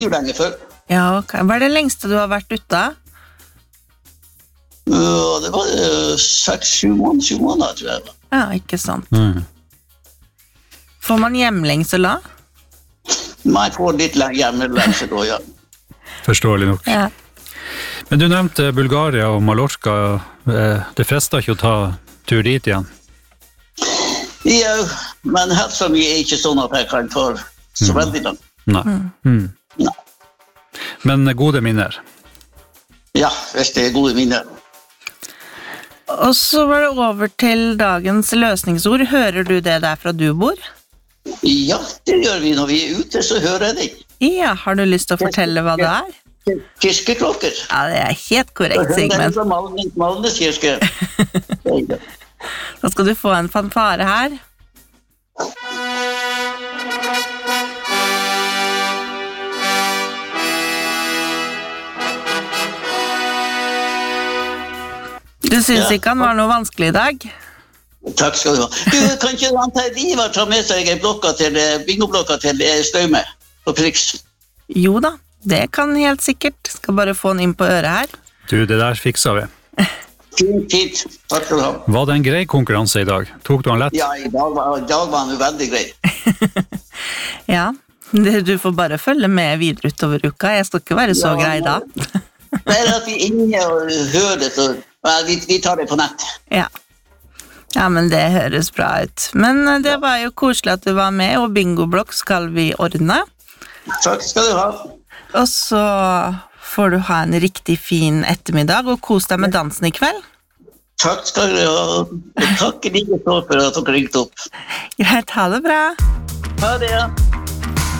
lenge før. Ja, ok. Hva det lengste du har vært ute? Det var 6-7 måneder, tror jeg. Ja, ikke sant. Får man hjemlengsel da? Man får litt hjemmelengsel da, ja. Forståelig nok. Ja. Men du nevnte Bulgaria og Mallorca. Det frister ikke å ta tur dit igjen? Ja, men helst mi ikke sånn at jeg kan ta så veldig langt. Nei. Nei. Men gode minner? Ja, hvis det gode minner. Og så var det over til dagens løsningsord. Hører du det derfra du bor? Ja, det gjør vi når vi ute, så hører jeg det. Ja, har du lyst til å fortelle hva det er? Kirkeklokker. Ja, det er helt korrekt, Sigmund. Det Malnes kirke. Da skal du få en fanfare her. Du synes ikke han var noe vanskelig i dag? Takk skal du ha. Du, kan ikke Ivar ta med seg bingoblokka til Staume på Prix? Jo da, det kan helt sikkert. Skal bare få den inn på øret her. Du, det der fikser vi. Fint. Takk skal du ha. Var det en grei konkurranse i dag? Tok du han lett? Ja, i dag var han jo veldig grei. Ja, du får bare følge med videre utover uka. Jeg skal ikke være så grei da. Det er at vi er inne og hører det, så vi tar det på nett. Ja. Ja, men det høres bra ut. Men det var jo koselig at du var med, og bingoblokk skal vi ordne. Takk skal du ha. Og så får du ha en riktig fin ettermiddag, og kos deg med dansen i kveld. Takk skal du ha. Takk like så for at dere ringte opp. Greit, ha det bra. Ha det, ja.